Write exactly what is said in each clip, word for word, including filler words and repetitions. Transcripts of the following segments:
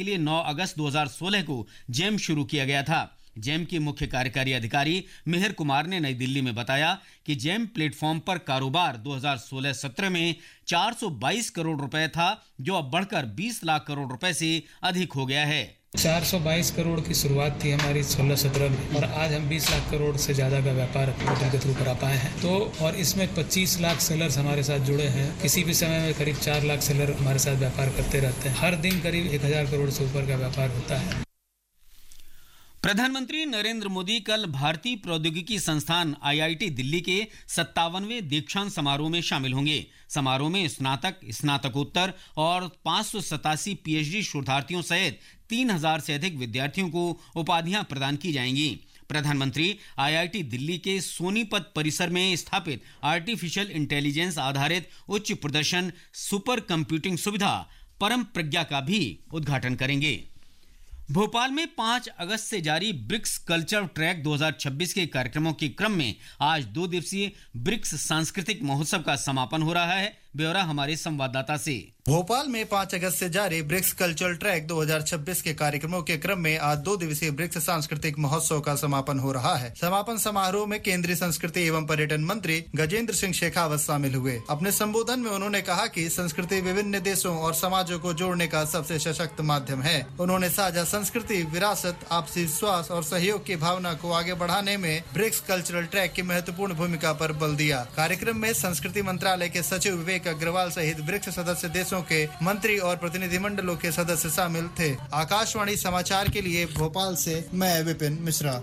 के लिए नौ अगस्त दो हज़ार सोलह को जेम शुरू किया गया था। जेम के मुख्य कार्यकारी अधिकारी मिहिर कुमार ने नई दिल्ली में बताया कि जेम प्लेटफॉर्म पर कारोबार दो हज़ार सोलह सत्रह में चार सौ बाईस करोड़ रुपए था, जो अब बढ़कर बीस लाख करोड़ रुपए से अधिक हो गया है। चार सौ बाईस करोड़ की शुरुआत थी हमारी सोलह सत्रह में और आज हम बीस लाख करोड़ से ज्यादा का व्यापार पोर्टल के थ्रू करा पाए हैं। तो और इसमें पच्चीस लाख सेलर्स हमारे साथ जुड़े हैं। किसी भी समय में करीब चार लाख सेलर हमारे साथ व्यापार करते रहते हैं। हर दिन करीब एक हजार करोड़ से ऊपर का व्यापार होता है। प्रधानमंत्री नरेंद्र मोदी कल भारतीय प्रौद्योगिकी संस्थान आई आई टी दिल्ली के सत्तावनवें दीक्षांत समारोह में शामिल होंगे। समारोह में स्नातक, स्नातकोत्तर और पांच सौ सतासी पी एच डी शोधार्थियों सहित तीन हजार से अधिक विद्यार्थियों को उपाधियां प्रदान की जाएंगी। प्रधानमंत्री आई आई टी दिल्ली के सोनीपत परिसर में स्थापित आर्टिफिशियल इंटेलिजेंस आधारित उच्च प्रदर्शन सुपर कंप्यूटिंग सुविधा परम प्रज्ञा का भी उद्घाटन करेंगे। भोपाल में पाँच अगस्त से जारी ब्रिक्स कल्चर ट्रैक दो हज़ार छब्बीस के कार्यक्रमों के क्रम में आज दो दिवसीय ब्रिक्स सांस्कृतिक महोत्सव का समापन हो रहा है। ब्यौरा हमारे संवाददाता से। भोपाल में पाँच अगस्त से जारी ब्रिक्स कल्चरल ट्रैक दो हज़ार छब्बीस के कार्यक्रमों के क्रम में आज दो दिवसीय ब्रिक्स सांस्कृतिक महोत्सव का समापन हो रहा है। समापन समारोह में केंद्रीय संस्कृति एवं पर्यटन मंत्री गजेंद्र सिंह शेखावत शामिल हुए। अपने संबोधन में उन्होंने कहा कि संस्कृति विभिन्न देशों और समाजों को जोड़ने का सबसे सशक्त माध्यम है। उन्होंने साझा संस्कृति, विरासत, आपसी विश्वास और सहयोग की भावना को आगे बढ़ाने में ब्रिक्स कल्चरल ट्रैक की महत्वपूर्ण भूमिका पर बल दिया। कार्यक्रम में संस्कृति मंत्रालय के सचिव विवेक अग्रवाल सहित ब्रिक्स सदस्य देशों के मंत्री और प्रतिनिधिमंडलों के सदस्य शामिल थे। आकाशवाणी समाचार के लिए भोपाल से मैं विपिन मिश्रा।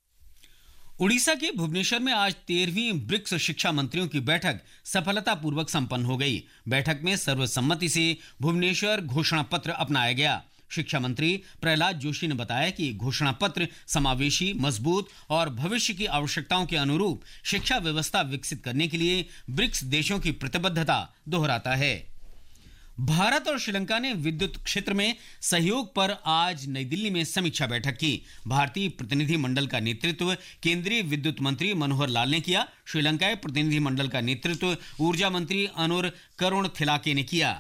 उड़ीसा के भुवनेश्वर में आज तेरहवीं ब्रिक्स शिक्षा मंत्रियों की बैठक सफलतापूर्वक संपन्न हो गई। बैठक में सर्वसम्मति से भुवनेश्वर घोषणा पत्र अपनाया गया। शिक्षा मंत्री प्रहलाद जोशी ने बताया कि घोषणा पत्र समावेशी, मजबूत और भविष्य की आवश्यकताओं के अनुरूप शिक्षा व्यवस्था विकसित करने के लिए ब्रिक्स देशों की प्रतिबद्धता दोहराता है। भारत और श्रीलंका ने विद्युत क्षेत्र में सहयोग पर आज नई दिल्ली में समीक्षा बैठक की। भारतीय प्रतिनिधि मंडल का नेतृत्व केंद्रीय विद्युत मंत्री मनोहर लाल ने किया। श्रीलंकाई प्रतिनिधि मंडल का नेतृत्व ऊर्जा मंत्री अनुर करुणथिलाके ने किया।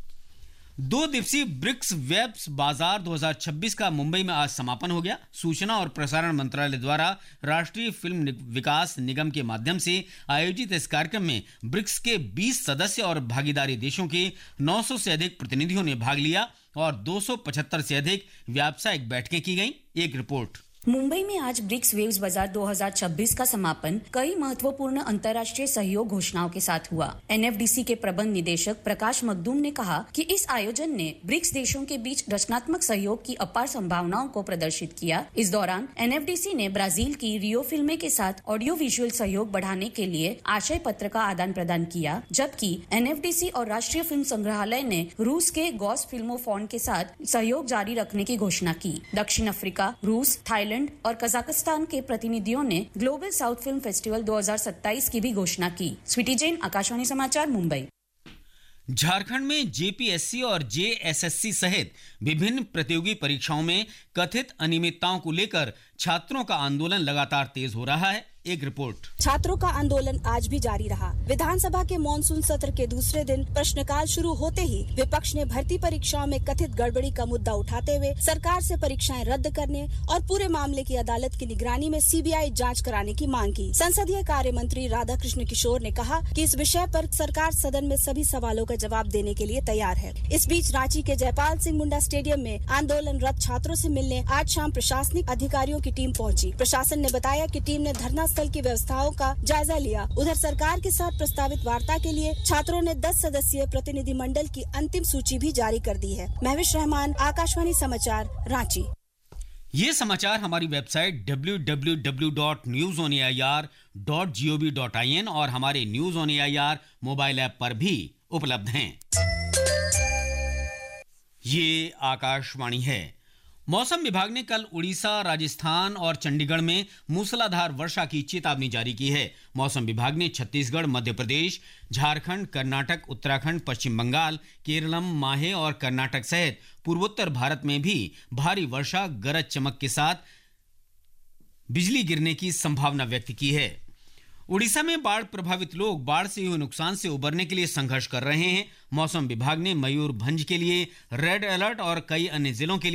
दो दिवसीय ब्रिक्स वेब बाजार दो हज़ार छब्बीस का मुंबई में आज समापन हो गया। सूचना और प्रसारण मंत्रालय द्वारा राष्ट्रीय फिल्म विकास निगम के माध्यम से आयोजित इस कार्यक्रम में ब्रिक्स के बीस सदस्य और भागीदारी देशों के नौ सौ से अधिक प्रतिनिधियों ने भाग लिया और दो सौ पचहत्तर से अधिक व्यावसायिक बैठकें की गईं। एक रिपोर्ट। मुंबई में आज ब्रिक्स वेव्स बाजार दो हज़ार छब्बीस का समापन कई महत्वपूर्ण अंतर्राष्ट्रीय सहयोग घोषणाओं के साथ हुआ। एन एफ डी सी के प्रबंध निदेशक प्रकाश मखदूम ने कहा कि इस आयोजन ने ब्रिक्स देशों के बीच रचनात्मक सहयोग की अपार संभावनाओं को प्रदर्शित किया। इस दौरान एन एफ डी सी ने ब्राजील की रियो फिल्में के साथ ऑडियो विजुअल सहयोग बढ़ाने के लिए आशय पत्र का आदान प्रदान किया, जबकि एन एफ डी सी और राष्ट्रीय फिल्म संग्रहालय ने रूस के गॉस फिल्मोफॉन के साथ सहयोग जारी रखने की घोषणा की। दक्षिण अफ्रीका, रूस, थाईलैंड और कजाकिस्तान के प्रतिनिधियों ने ग्लोबल साउथ फिल्म फेस्टिवल दो हज़ार सत्ताईस की भी घोषणा की। स्वीटी जैन, आकाशवाणी समाचार, मुंबई। झारखंड में जे पी एस सी और जे एस एस सी सहित विभिन्न प्रतियोगी परीक्षाओं में कथित अनियमितताओं को लेकर छात्रों का आंदोलन लगातार तेज हो रहा है। एक रिपोर्ट। छात्रों का आंदोलन आज भी जारी रहा। विधानसभा के मॉनसून सत्र के दूसरे दिन प्रश्नकाल शुरू होते ही विपक्ष ने भर्ती परीक्षाओं में कथित गड़बड़ी का मुद्दा उठाते हुए सरकार से परीक्षाएं रद्द करने और पूरे मामले की अदालत की निगरानी में सी बी आई जांच कराने की मांग की। संसदीय कार्य मंत्री राधाकृष्ण किशोर ने कहा कि इस विषय पर सरकार सदन में सभी सवालों का जवाब देने के लिए तैयार है। इस बीच रांची के जयपाल सिंह मुंडा स्टेडियम में आंदोलनरत छात्रों से मिलने आज शाम प्रशासनिक अधिकारियों की टीम पहुंची। प्रशासन ने बताया कि टीम ने धरना स्थल की व्यवस्थाओं का जायजा लिया। उधर सरकार के साथ प्रस्तावित वार्ता के लिए छात्रों ने दस सदस्यीय प्रतिनिधि मंडल की अंतिम सूची भी जारी कर दी है। महविश रहमान, आकाशवाणी समाचार, रांची। ये समाचार हमारी website W W W dot news on A I R dot G O V dot I N और हमारे news on A I R mobile app पर भी उपलब्ध हैं। ये आकाशवाणी है। मौसम विभाग ने कल उड़ीसा, राजस्थान और चंडीगढ़ में मूसलाधार वर्षा की चेतावनी जारी की है। मौसम विभाग ने छत्तीसगढ़, मध्य प्रदेश, झारखंड, कर्नाटक, उत्तराखंड, पश्चिम बंगाल, केरलम, माहे और कर्नाटक सहित पूर्वोत्तर भारत में भी भारी वर्षा, गरज चमक के साथ बिजली गिरने की संभावना व्यक्त की है। उड़ीसा में बाढ़ प्रभावित लोग बाढ़ से हुए नुकसान से उबरने के लिए संघर्ष कर रहे हैं। मौसम विभाग ने मयूरभंज के लिए रेड अलर्ट और कई अन्य जिलों के लिए